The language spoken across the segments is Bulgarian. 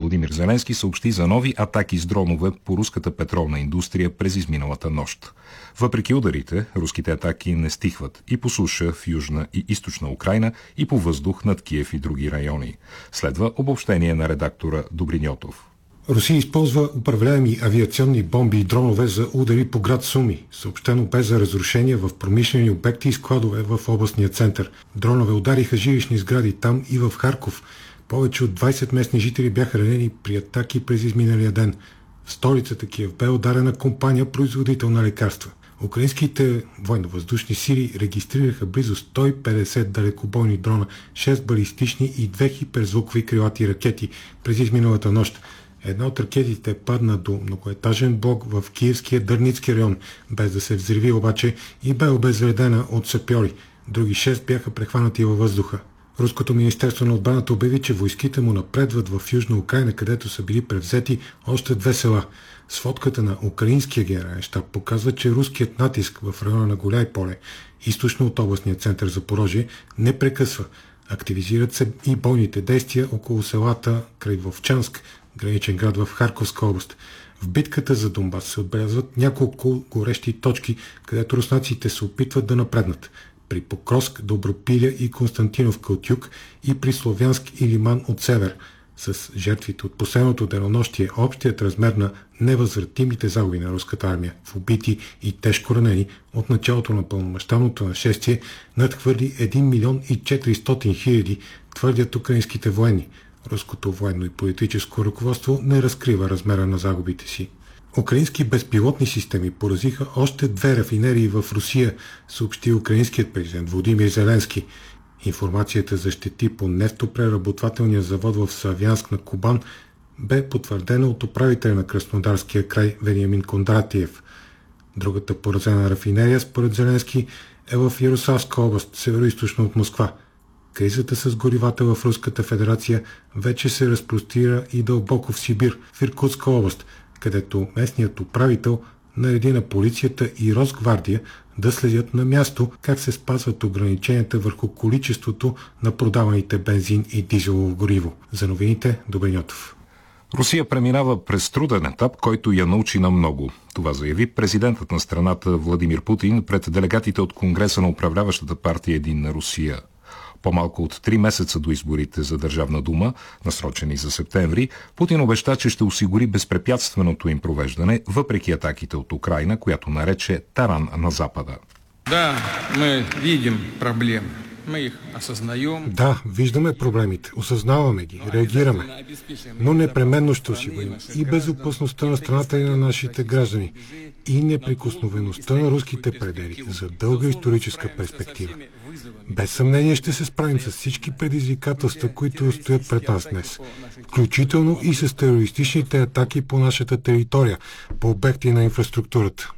Владимир Зеленски съобщи за нови атаки с дронове по руската петролна индустрия през изминалата нощ. Въпреки ударите, руските атаки не стихват и по суша в Южна и Източна Украйна, и по въздух над Киев и други райони. Следва обобщение на редактора Добриньотов. Русия използва управляеми авиационни бомби и дронове за удари по град Суми. Съобщено бе за разрушения в промишлени обекти и складове в областния център. Дронове удариха жилищни сгради там и в Харков. Повече от 20 местни жители бяха ранени при атаки през изминалия ден. В столицата Киев бе ударена компания, производител на лекарства. Украинските военно-въздушни сили регистрираха близо 150 далекобойни дрона, 6 балистични и 2 хиперзвукови крилати ракети през изминалата нощ. Една от ракетите падна до многоетажен блок в Киевския Дърницки район, без да се взриви обаче, и бе обезвредена от сапьори. Други 6 бяха прехванати във въздуха. Руското министерство на отбраната обяви, че войските му напредват в Южна Украйна, където са били превзети още 2 села. Сводката на украинския генерален щаб показва, че руският натиск в района на Голяй поле, източно от областния център Запорожие, не прекъсва. Активизират се и бойните действия около селата край Вовчанск, граничен град в Харковска област. В битката за Донбас се отбелязват няколко горещи точки, където руснаците се опитват да напреднат. При Покровск, Добропиля и Константиновка от юг и при Словянск и Лиман от север. С жертвите от последното денонощие общият размер на невъзвратимите загуби на руската армия в убити и тежко ранени от началото на пълномащабното нашествие надхвърли 1 милион и 400 хиляди, твърдят украинските военни. Руското военно и политическо ръководство не разкрива размера на загубите си. Украински безпилотни системи поразиха още 2 рафинерии в Русия, съобщи украинският президент Владимир Зеленски. Информацията за щети по нефтопреработвателния завод в Славянск на Кубан бе потвърдена от управителя на Краснодарския край Вениамин Кондратиев. Другата поразена рафинерия, според Зеленски, е в Ярославска област, североизточно от Москва. Кризата с горивата в Руската федерация вече се разпростира и дълбоко в Сибир, в Иркутска област, където местният управител нареди на полицията и Росгвардия да следят на място как се спазват ограниченията върху количеството на продаваните бензин и дизелово гориво. За новините, Добриньотов. Русия преминава през труден етап, който я научи на много. Това заяви президентът на страната Владимир Путин пред делегатите от Конгреса на управляващата партия Единна Русия. По-малко от 3 месеца до изборите за Държавна дума, насрочени за септември, Путин обеща, че ще осигури безпрепятственото им провеждане, въпреки атаките от Украйна, която нарече таран на Запада. Да, мы видим проблеми. Мы их осознаем. Да, виждаме проблемите, осъзнаваме ги, реагираме, но непременно ще осигурим и безопасността на страната и на нашите граждани, и неприкосновеността на руските предели за дълга историческа перспектива. Без съмнение ще се справим с всички предизвикателства, които стоят пред нас днес, включително и с терористичните атаки по нашата територия, по обекти на инфраструктурата,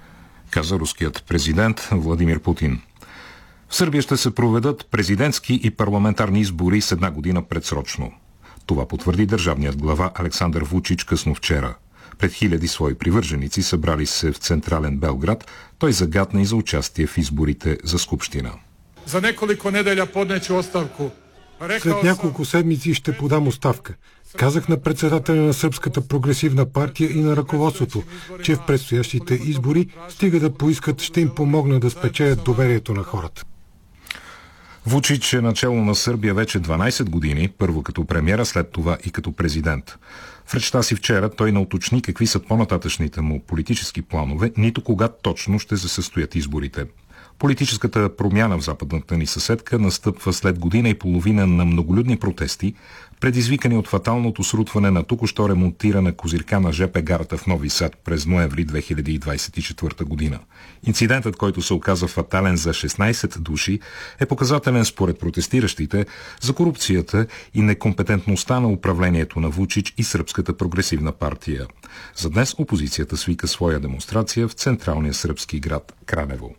каза руският президент Владимир Путин. В Сърбия ще се проведат президентски и парламентарни избори с 1 година предсрочно. Това потвърди държавният глава Александър Вучич късно вчера. Пред хиляди свои привърженици, събрали се в централен Белград, той загатна и за участие в изборите за Скупщина. За неколико неделя поднечу оставку. След няколко седмици ще подам оставка. Казах на председателя на Сръбската прогресивна партия и на ръководството, че в предстоящите избори, стига да поискат, ще им помогна да спечелят доверието на хората. Вучич е начало на Сърбия вече 12 години, първо като премиера, след това и като президент. В речта си вчера той не уточни какви са по-нататъчните му политически планове, нито кога точно ще се състоят изборите. Политическата промяна в западната ни съседка настъпва след година и половина на многолюдни протести, предизвикани от фаталното срутване на току-що ремонтирана козирка на ЖП гарата в Нови Сад през ноември 2024 година. Инцидентът, който се оказа фатален за 16 души, е показателен според протестиращите за корупцията и некомпетентността на управлението на Вучич и Сръбската прогресивна партия. За днес опозицията свика своя демонстрация в централния сръбски град Кранево.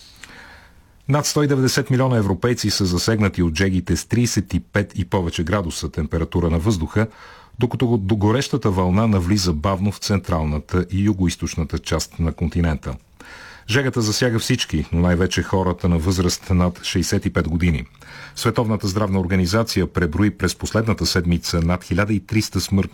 Над 190 милиона европейци са засегнати от жегите с 35 и повече градуса температура на въздуха, докато до горещата вълна навлиза бавно в централната и югоизточната част на континента. Жегата засяга всички, но най-вече хората на възраст над 65 години. Световната здравна организация преброи през последната седмица над 1300 смъртни